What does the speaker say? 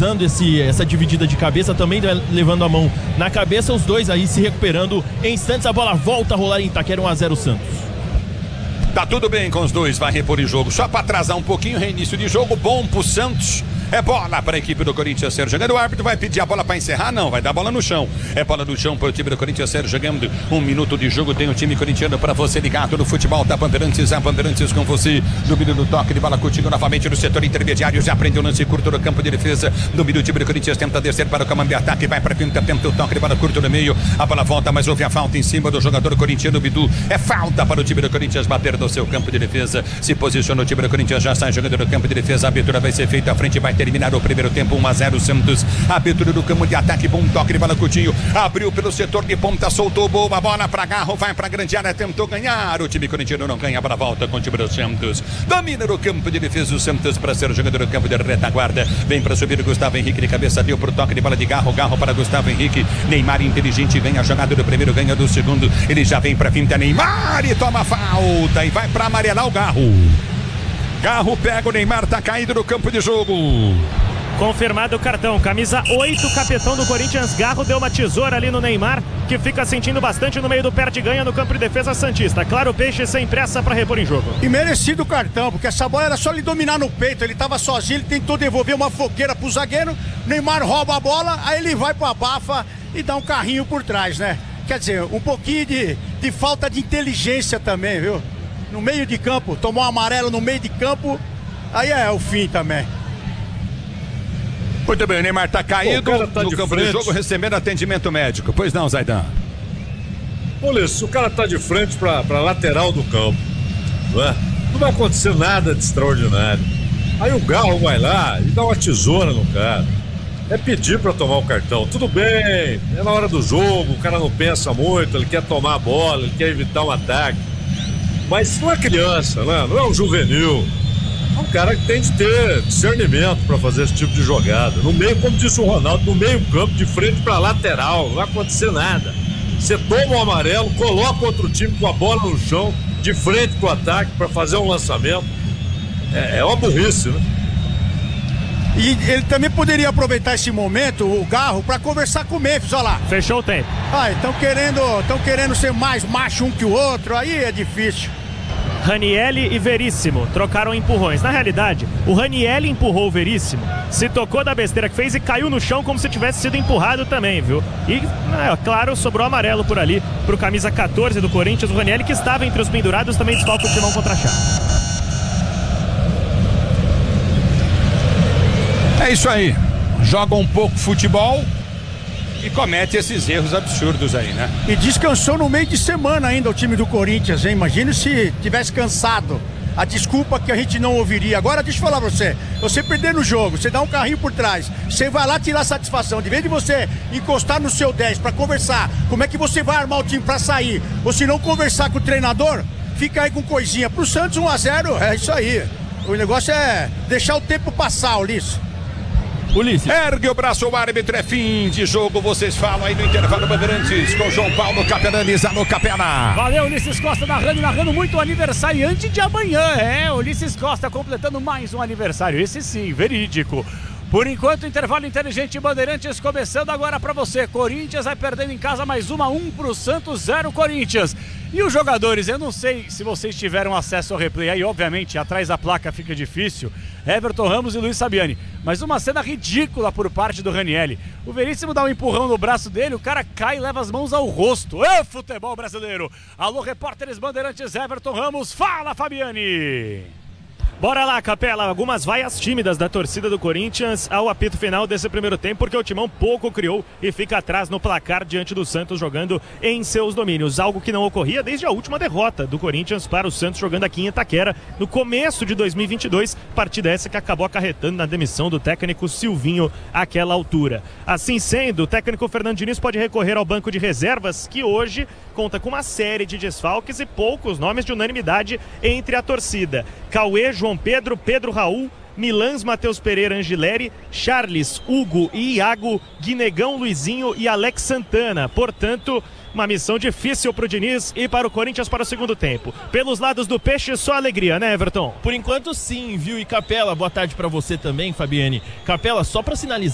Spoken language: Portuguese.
usando essa dividida de cabeça, também levando a mão na cabeça, os dois aí se recuperando em instantes. A bola volta a rolar em Itaquera, 1-0 Santos. Tá tudo bem com os dois, vai repor em jogo. Só para atrasar um pouquinho, reinício de jogo, bom pro Santos. É bola para a equipe do Corinthians ser jogando. O árbitro vai pedir a bola para encerrar? Não, vai dar bola no chão. É bola no chão para o time do Corinthians ser jogando. 1 minuto de jogo, tem o time corintiano para você ligado no futebol da Bandeirantes. A Bandeirantes com você. Domínio do toque de bola, Coutinho novamente no setor intermediário. Já aprendeu o lance curto no campo de defesa. Domínio do time do Corinthians, tenta descer para o comando de ataque. Vai para a pinta, tenta o toque de bola curto no meio. A bola volta, mas houve a falta em cima do jogador corintiano, Bidu. É falta para o time do Corinthians bater no seu campo de defesa. Se posiciona o time do Corinthians, já sai jogando no campo de defesa. A abertura vai ser feita à frente, vai terminar o primeiro tempo, 1-0 Santos. Abertura do campo de ataque, bom toque de bola, Coutinho abriu pelo setor de ponta, soltou boa bola para Garro, vai para a grande área, tentou ganhar, o time corintiano não ganha, para volta com o time do Santos, domina no campo de defesa o Santos para ser jogador do campo de retaguarda, vem para subir o Gustavo Henrique de cabeça, deu pro toque de bola de Garro para Gustavo Henrique, Neymar inteligente, ganha a jogada do primeiro, ganha do segundo, ele já vem para finta, Neymar e toma falta e vai para amarelar o Garro pega o Neymar, tá caído no campo de jogo. Confirmado o cartão, camisa 8, capitão do Corinthians, Garro deu uma tesoura ali no Neymar, que fica sentindo bastante no meio do perde-ganha no campo de defesa santista. Claro, o Peixe sem pressa para repor em jogo. E merecido o cartão, porque essa bola era só ele dominar no peito, ele tava sozinho, ele tentou devolver uma fogueira pro zagueiro, Neymar rouba a bola, aí ele vai pro abafa e dá um carrinho por trás, né? Quer dizer, um pouquinho de falta de inteligência também, viu? No meio de campo, tomou um amarelo no meio de campo, aí é o fim também. Muito bem, o Neymar tá caído no campo de jogo, recebendo atendimento médico. Pois não, Zaidan? Ulisses, o cara tá de frente pra lateral do campo, não é? Não vai acontecer nada de extraordinário. Aí o Garro vai lá e dá uma tesoura no cara. É pedir pra tomar o cartão. Tudo bem, é na hora do jogo, o cara não pensa muito, ele quer tomar a bola, ele quer evitar um ataque. Mas não é criança, né? Não é um juvenil. É um cara que tem de ter discernimento para fazer esse tipo de jogada. No meio, como disse o Ronaldo, no meio campo, de frente para lateral, não vai acontecer nada. Você toma o amarelo, coloca outro time com a bola no chão, de frente pro ataque para fazer um lançamento. É uma burrice, né? E ele também poderia aproveitar esse momento, o Garro, para conversar com o Memphis, olha lá. Fechou o tempo. Estão querendo ser mais macho um que o outro, aí é difícil. Ranielli e Veríssimo trocaram empurrões. Na realidade, o Ranielli empurrou o Veríssimo, se tocou da besteira que fez e caiu no chão como se tivesse sido empurrado também, viu? E, claro, sobrou amarelo por ali pro camisa 14 do Corinthians, o Ranielli, que estava entre os pendurados, também desfalca o timão contra a Chape. É isso aí, joga um pouco futebol e comete esses erros absurdos aí, né? E descansou no meio de semana ainda o time do Corinthians, hein? Imagina se tivesse cansado. A desculpa que a gente não ouviria. Agora deixa eu falar pra você perder no jogo, você dá um carrinho por trás, você vai lá tirar satisfação, de vez de você encostar no seu 10 pra conversar, como é que você vai armar o time pra sair, ou se não conversar com o treinador, fica aí com coisinha. Pro Santos 1-0, é isso aí. O negócio é deixar o tempo passar, Ulisses. Ulisses. Ergue o braço, o árbitro, é fim de jogo. Vocês falam aí no intervalo Bandeirantes com João Paulo Capelanes, alô Capela. Valeu, Ulisses Costa narrando muito o aniversariante de amanhã. Ulisses Costa completando mais um aniversário, esse sim, verídico. Por enquanto, intervalo inteligente Bandeirantes começando agora pra você. Corinthians vai perdendo em casa mais 1-1 pro Santos, 0 Corinthians. E os jogadores, eu não sei se vocês tiveram acesso ao replay, aí obviamente atrás da placa fica difícil, Everton Ramos e Luiz Sabiani, mas uma cena ridícula por parte do Ranielli. O Veríssimo dá um empurrão no braço dele, o cara cai e leva as mãos ao rosto. Futebol brasileiro! Alô, repórteres Bandeirantes, Everton Ramos, fala Fabiani! Bora lá, Capela, algumas vaias tímidas da torcida do Corinthians ao apito final desse primeiro tempo, porque o Timão pouco criou e fica atrás no placar diante do Santos jogando em seus domínios, algo que não ocorria desde a última derrota do Corinthians para o Santos jogando aqui em Itaquera no começo de 2022, partida essa que acabou acarretando na demissão do técnico Silvinho àquela altura. Assim sendo, o técnico Fernando Diniz pode recorrer ao banco de reservas, que hoje conta com uma série de desfalques e poucos nomes de unanimidade entre a torcida. Cauê, João Pedro, Pedro Raul, Milans, Matheus Pereira, Angileri, Charles, Hugo e Iago, Guinegão, Luizinho e Alex Santana. Portanto, uma missão difícil para o Diniz e para o Corinthians para o segundo tempo. Pelos lados do Peixe, só alegria, né, Everton? Por enquanto sim, viu? E Capela, boa tarde para você também, Fabiane. Capela, só para sinalizar